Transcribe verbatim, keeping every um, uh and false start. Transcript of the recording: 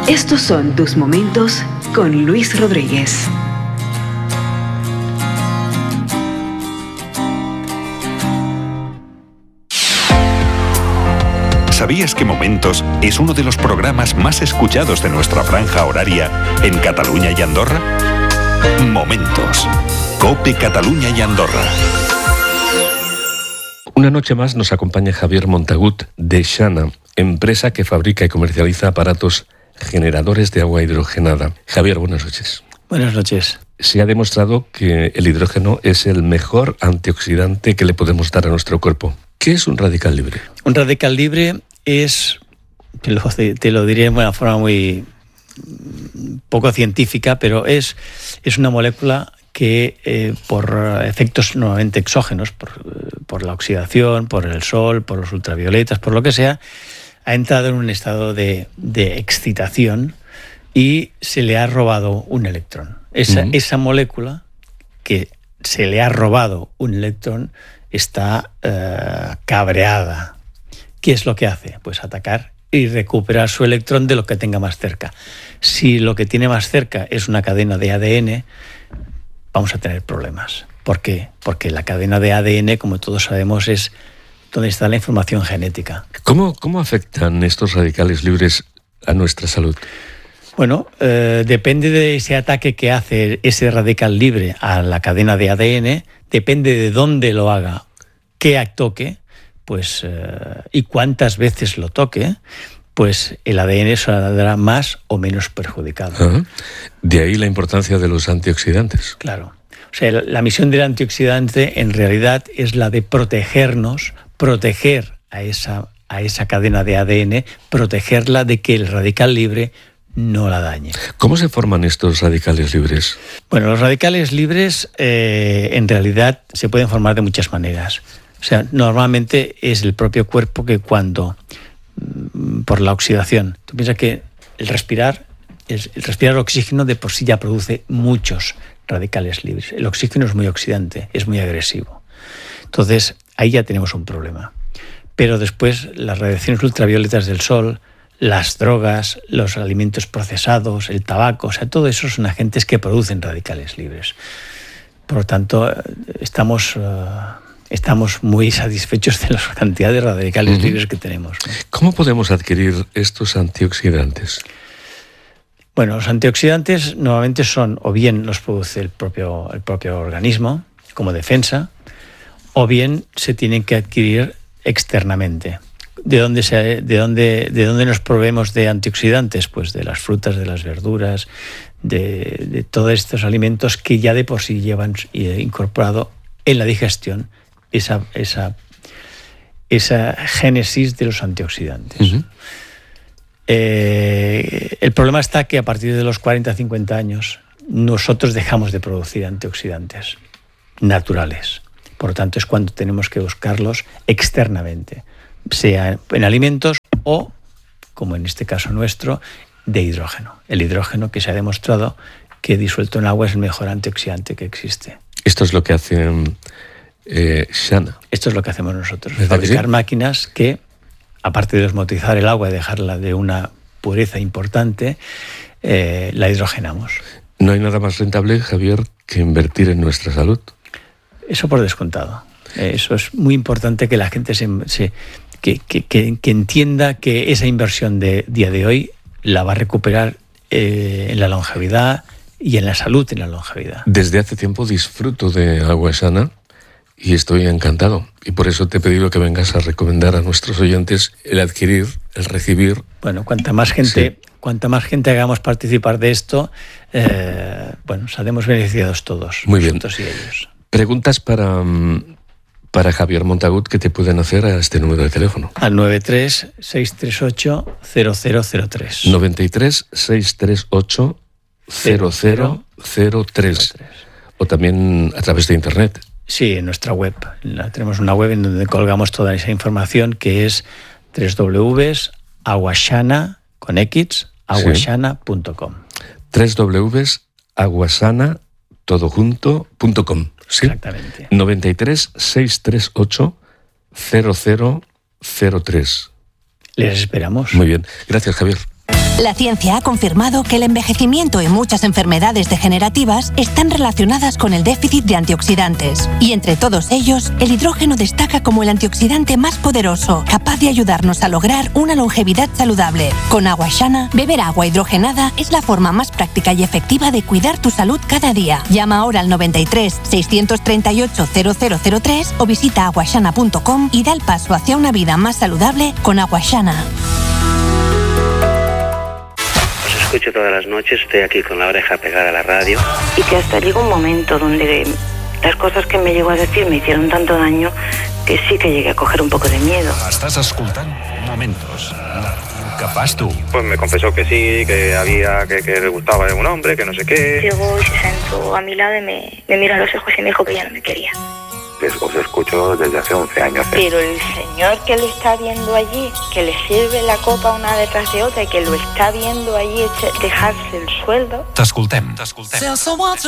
Estos son tus momentos con Luis Rodríguez. ¿Sabías que Momentos es uno de los programas más escuchados de nuestra franja horaria en Cataluña y Andorra? Momentos. COPE Cataluña y Andorra. Una noche más nos acompaña Javier Montagut de Shana, empresa que fabrica y comercializa aparatos generadores de agua hidrogenada. Javier, buenas noches. Buenas noches. Se ha demostrado que el hidrógeno es el mejor antioxidante que le podemos dar a nuestro cuerpo. ¿Qué es un radical libre? Un radical libre es, te lo, te lo diré de una forma muy poco científica, pero es, es una molécula que eh, por efectos normalmente exógenos, por, por la oxidación, por el sol, por los ultravioletas, por lo que sea, ha entrado en un estado de, de excitación y se le ha robado un electrón. Esa, uh-huh. esa molécula que se le ha robado un electrón está uh, cabreada. ¿Qué es lo que hace? Pues atacar y recuperar su electrón de lo que tenga más cerca. Si lo que tiene más cerca es una cadena de A D N, vamos a tener problemas. ¿Por qué? Porque la cadena de A D N, como todos sabemos, es donde está la información genética. ¿Cómo, cómo afectan estos radicales libres a nuestra salud? Bueno, eh, depende de ese ataque que hace ese radical libre a la cadena de A D N, depende de dónde lo haga, qué toque, pues, eh, y cuántas veces lo toque, pues el A D N saldrá más o menos perjudicado. Uh-huh. De ahí la importancia de los antioxidantes. Claro. O sea, la misión del antioxidante en realidad es la de protegernos, proteger a esa, a esa cadena de A D N, protegerla de que el radical libre no la dañe. ¿Cómo se forman estos radicales libres? Bueno, los radicales libres eh, en realidad se pueden formar de muchas maneras. O sea, normalmente es el propio cuerpo que cuando, por la oxidación, tú piensas que el respirar, el respirar oxígeno de por sí ya produce muchos radicales libres. El oxígeno es muy oxidante, es muy agresivo. Entonces, ahí ya tenemos un problema. Pero después, las radiaciones ultravioletas del sol, las drogas, los alimentos procesados, el tabaco, o sea, todo eso son agentes que producen radicales libres. Por lo tanto, estamos, uh, estamos muy satisfechos de la cantidad de radicales uh-huh. libres que tenemos, ¿no? ¿Cómo podemos adquirir estos antioxidantes? Bueno, los antioxidantes normalmente son, o bien los produce el propio, el propio organismo como defensa, o bien se tienen que adquirir externamente. ¿De dónde, se, de, dónde, ¿De dónde nos proveemos de antioxidantes? Pues de las frutas, de las verduras, de, de todos estos alimentos que ya de por sí llevan incorporado en la digestión esa, esa, esa génesis de los antioxidantes. Uh-huh. Eh, el problema está que a partir de los cuarenta a cincuenta años nosotros dejamos de producir antioxidantes naturales. Por lo tanto, es cuando tenemos que buscarlos externamente, sea en alimentos o, como en este caso nuestro, de hidrógeno. El hidrógeno que se ha demostrado que disuelto en agua es el mejor antioxidante que existe. Esto es lo que hace eh, Shana. Esto es lo que hacemos nosotros, fabricar sí? máquinas que, aparte de osmotizar el agua y dejarla de una pureza importante, eh, la hidrogenamos. No hay nada más rentable, Javier, que invertir en nuestra salud. Eso por descontado. Eso es muy importante que la gente se, se que, que, que, que entienda que esa inversión de día de hoy la va a recuperar eh, en la longevidad y en la salud en la longevidad. Desde hace tiempo disfruto de agua Shana y estoy encantado. Y por eso te he pedido que vengas a recomendar a nuestros oyentes el adquirir, el recibir. Bueno, cuanta más gente, sí. cuanta más gente hagamos participar de esto, eh, bueno, saldremos beneficiados todos. Muy bien. Nosotros y ellos. Preguntas para, para Javier Montagut que te pueden hacer a este número de teléfono. Al noventa y tres, seiscientos treinta y ocho, cero cero cero tres. noventa y tres, seiscientos treinta y ocho, cero cero cero tres. O también a través de internet. Sí, en nuestra web. Tenemos una web en donde colgamos toda esa información que es doble u doble u doble u punto aguashana con X, aguashana punto com. doble u doble u doble u punto aguashana todo junto punto com. ¿Sí? Exactamente. noventa y tres, seiscientos treinta y ocho, cero cero cero tres. Les esperamos. Muy bien. Gracias, Javier. La ciencia ha confirmado que el envejecimiento y muchas enfermedades degenerativas están relacionadas con el déficit de antioxidantes. Y entre todos ellos, el hidrógeno destaca como el antioxidante más poderoso, capaz de ayudarnos a lograr una longevidad saludable. Con Agua Shana, beber agua hidrogenada es la forma más práctica y efectiva de cuidar tu salud cada día. Llama ahora al noventa y tres, seiscientos treinta y ocho, cero cero cero tres o visita aguashana punto com y da el paso hacia una vida más saludable con Agua Shana. Os escucho todas las noches, estoy aquí con la oreja pegada a la radio. Y que hasta llegó un momento donde las cosas que me llegó a decir me hicieron tanto daño que sí que llegué a coger un poco de miedo. Estàs escoltant Momentos. ¿Qué fas tú? Pues me confesó que sí, que había, que, que le gustaba a un hombre, que no sé qué. Llegó y se sentó a mi lado y me, me miró a los ojos y me dijo que ya no me quería. Os escucho desde hace once años. Pero el señor que le está viendo allí, que le sirve la copa una detrás de otra y que lo está viendo allí dejarse el sueldo. T'escoltem. T'escoltem.